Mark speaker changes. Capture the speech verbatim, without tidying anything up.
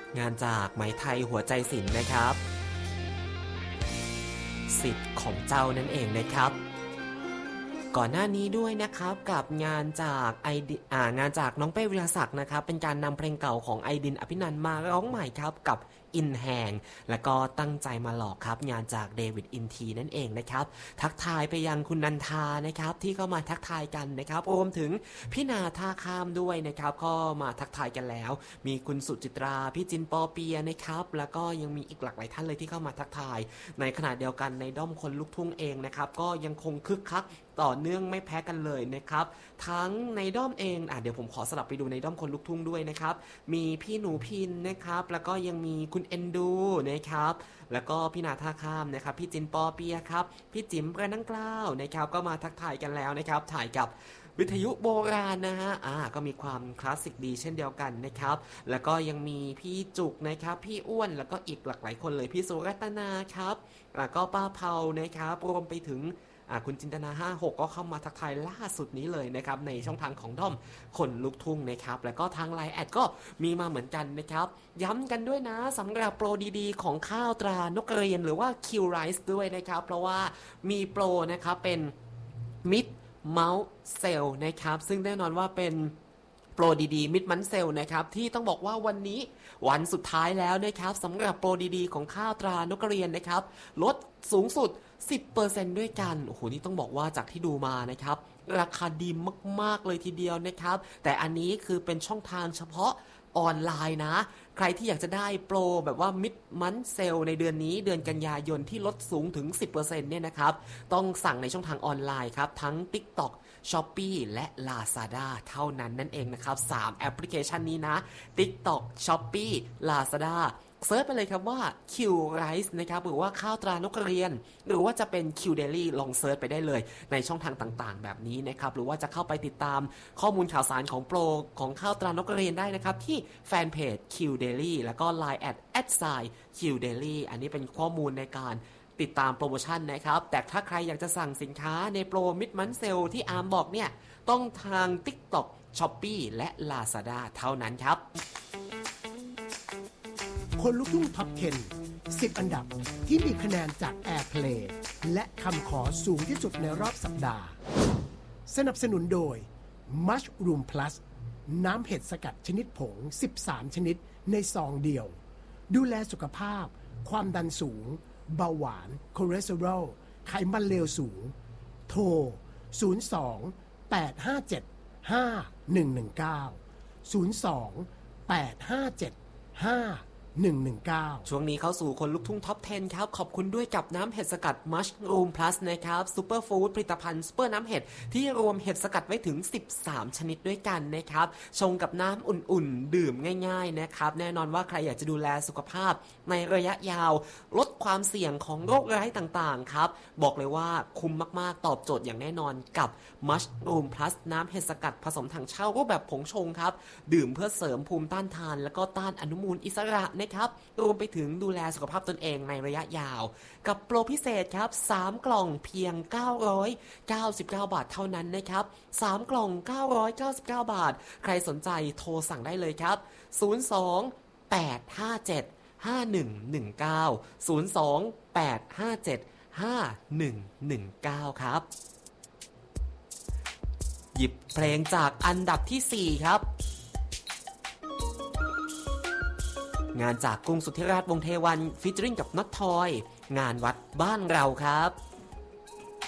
Speaker 1: งานจากไหมไทยหัวใจศิลป์นะครับสิทธิ์ของเจ้านั่นเองนะครับก่อนหน้านี้ด้วยนะครับกับงานจากไอดิอ่างานจากน้องเป้วิรศักดิ์นะครับเป็นการนำเพลงเก่าของไอดินอภินันท์มาร้องใหม่ครับกับอินแฮงแล้วก็ตั้งใจมาหลอกครับงานจากเดวิดอินทีนั่นเองนะครับทักทายไปยังคุณนันทานะครับที่เข้ามาทักทายกันนะครับรวมถึงพี่นาท่าข้ามด้วยนะครับก็มาทักทายกันแล้วมีคุณสุจิตราพี่จินปอเปียนะครับแล้วก็ยังมีอีกหลากหลายท่านเลยที่เข้ามาทักทายในขณะเดียวกันในด้อมคนลูกทุ่งเองนะครับก็ยังคงคึกคักต่อเนื่องไม่แพ้กันเลยนะครับทั้งในด้อมเองอ่ะเดี๋ยวผมขอสลับไปดูในด้อมคนลูกทุ่งด้วยนะครับมีพี่หนูพินนะครับแล้วก็ยังมีคุณเอ็นดูนะครับแล้วก็พี่นาท่าข้ามนะครับพี่จินปอเปียครับพี่จิ๋มประนังกล้าวนะครับก็มาทักทายกันแล้วนะครับถ่ายกับวิทยุโบราณนะฮะอ่าก็มีความคลาสสิกดีเช่นเดียวกันนะครับแล้วก็ยังมีพี่จุกนะครับพี่อ้วนแล้วก็อีกหลากหลายคนเลยพี่สุรัตนาครับแล้วก็ป้าเผานะครับรวมไปถึงคุณจินตนาห้าหกก็เข้ามาทักทายล่าสุดนี้เลยนะครับในช่องทางของด้อมคนลูกทุ่งนะครับแล้วก็ทาง ไลน์ แอดก็มีมาเหมือนกันนะครับย้ำกันด้วยนะสำหรับโปรดีๆของข้าวตรานกกระเรียนหรือว่า คิว Rice ด้วยนะครับเพราะว่ามีโปรนะครับเป็นมิดเมาส์เซลนะครับซึ่งแน่นอนว่าเป็นโปรดีๆมิดมันเซลนะครับที่ต้องบอกว่าวันนี้วันสุดท้ายแล้วนะครับสำหรับโปรดีๆของข้าวตรานกกระเรียนนะครับลดสูงสุด สิบเปอร์เซ็นต์ ด้วยกันโอ้โหนี่ต้องบอกว่าจากที่ดูมานะครับราคาดีมากๆเลยทีเดียวนะครับแต่อันนี้คือเป็นช่องทางเฉพาะออนไลน์นะใครที่อยากจะได้โปรแบบว่ามิดมันเซลในเดือนนี้เดือนกันยายนที่ลดสูงถึง สิบเปอร์เซ็นต์ เนี่ยนะครับต้องสั่งในช่องทางออนไลน์ครับทั้ง TikTok Shopee และ Lazada เท่านั้นนั่นเองนะครับสามแอปพลิเคชันนี้นะ TikTok Shopee Lazadaเซิร์ชไปเลยครับว่า คิว Rice นะครับหรือว่าข้าวตรานกกระเรียนหรือว่าจะเป็น Q Daily ลองเซิร์ชไปได้เลยในช่องทางต่างๆแบบนี้นะครับหรือว่าจะเข้าไปติดตามข้อมูลข่าวสารของโปรของข้าวตรานกกระเรียนได้นะครับที่แฟนเพจ Q Daily แล้วก็ ไลน์ แอด แอท ไซน์ คิว เดลี่ อันนี้เป็นข้อมูลในการติดตามโปรโมชั่นนะครับแต่ถ้าใครอยากจะสั่งสินค้าในโปรมิดมันเซลที่อาร์มบอกเนี่ยต้องทาง TikTok Shopee และ Lazada เท่านั้นครับ
Speaker 2: คนลุกทุ่งท็อปสิบ สิบอันดับที่มีคะแนนจาก Airplay และคำขอสูงที่สุดในรอบสัปดาห์สนับสนุนโดย Mushroom Plus น้ำเห็ดสกัดชนิดผงสิบสามชนิดในซองเดียวดูแลสุขภาพความดันสูงเบาหวานคอเลสเตอรอลไขมันเลวสูงโทรศูนย์ สอง แปด ห้า เจ็ด ห้า หนึ่ง หนึ่ง เก้า ศูนย์ สอง แปด ห้า เจ็ด ห้าหนึ่งหนึ่งเก้า
Speaker 1: ช่วงนี้เข้าสู่คนลุกทุ่งท็อปสิบครับขอบคุณด้วยกับน้ำเห็ดสกัด Mushroom Plus นะครับซูเปอร์ฟู้ดผลิตภัณฑ์ซูเปอร์น้ำเห็ดที่รวมเห็ดสกัดไว้ถึงสิบสามชนิดด้วยกันนะครับชงกับน้ำอุ่นๆดื่มง่ายๆนะครับแน่นอนว่าใครอยากจะดูแลสุขภาพในระยะยาวลดความเสี่ยงของโรคร้ายต่างๆครับบอกเลยว่าคุ้มมากๆตอบโจทย์อย่างแน่นอนกับ Mushroom Plus น้ำเห็ดสกัดผสมถังเช่ารูปแบบผงชงครับดื่มเพื่อเสริมภูมิต้านทานแล้วก็ต้านอนุมูลอิสระครับรวมไปถึงดูแลสุขภาพตนเองในระยะยาวกับโปรพิเศษครับสามกล่องเพียงเก้าร้อยเก้าสิบเก้าบาทเท่านั้นนะครับสามกล่องเก้าร้อยเก้าสิบเก้าบาทใครสนใจโทรสั่งได้เลยครับศูนย์ สอง แปด ห้า เจ็ด ห้า หนึ่ง หนึ่ง เก้า ศูนย์ สอง แปด ห้า เจ็ด ห้า หนึ่ง หนึ่ง เก้าครับหยิบเพลงจากอันดับที่สี่ครับงานจากกรุงสุทธิราชวงศ์เทวันฟีเจอริ่งกับน็อตทอยงานวัดบ้านเราครับ